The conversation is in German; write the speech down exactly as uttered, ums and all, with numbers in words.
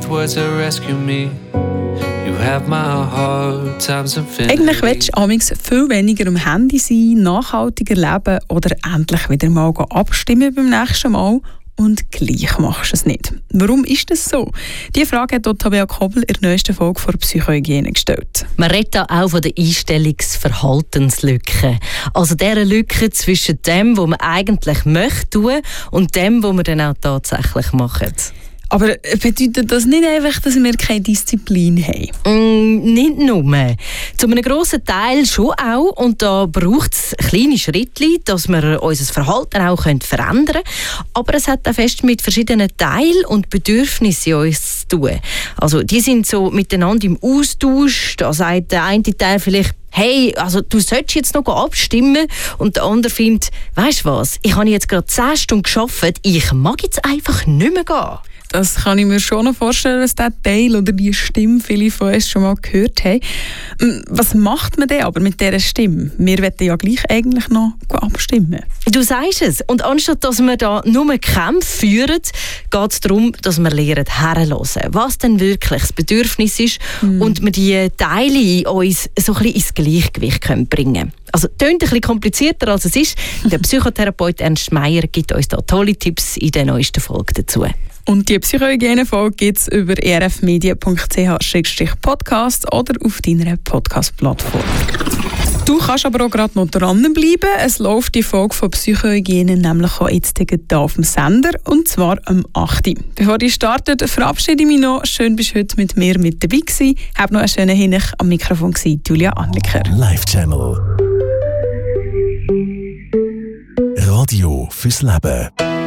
words that rescue me. You have my heart, times infinity. Eigentlich willst du amigs viel weniger am Handy sein, nachhaltiger leben oder endlich wieder mal abstimmen beim nächsten Mal. Und gleich machst du es nicht. Warum ist das so? Diese Frage hat Tabea Kobel in der neuesten Folge von Psychohygiene gestellt. Man redet auch von der Einstellungsverhaltenslücke. Also dieser Lücke zwischen dem, was man eigentlich möchte tun, und dem, was man dann auch tatsächlich macht. Aber bedeutet das nicht einfach, dass wir keine Disziplin haben? Mm, nicht nur. Zu einem grossen Teil schon auch. Und da braucht es kleine Schritte, dass wir unser Verhalten auch verändern können. Aber es hat auch fest mit verschiedenen Teilen und Bedürfnissen in uns zu tun. Also die sind so miteinander im Austausch. Da sagt der eine Teil vielleicht, hey, also du solltest jetzt noch abstimmen. Und der andere findet, weisst du was, ich habe jetzt gerade zehn Stunden gearbeitet, ich mag jetzt einfach nicht mehr gehen. Das kann ich mir schon noch vorstellen, dass dieser Teil oder die Stimme viele von uns schon mal gehört haben. Was macht man denn aber mit dieser Stimme? Wir wollen ja gleich eigentlich noch abstimmen. Du sagst es. Und anstatt dass wir da nur Kämpfe führen, geht es darum, dass wir lernen, herzuhören, was denn wirklich das Bedürfnis ist mm. und wir die Teile in uns so ein bisschen ins Gleichgewicht können bringen. Also, es klingt ein bisschen komplizierter, als es ist. Der Psychotherapeut Ernst Meier gibt uns da tolle Tipps in der neuesten Folge dazu. Und die Psychohygiene-Folge gibt es über e r f media punkt c h slash podcast oder auf deiner Podcast-Plattform. Du kannst aber auch gerade noch dranbleiben. Es läuft die Folge von Psychohygiene nämlich auch jetzt hier auf dem Sender, und zwar am acht Uhr. Bevor die startet, verabschiede ich mich noch. Schön, bist du heute mit mir mit dabei gewesen. Hab noch einen schönen Hinweis am Mikrofon gewesen, Julia Anliker. Live Channel. Radio fürs Leben.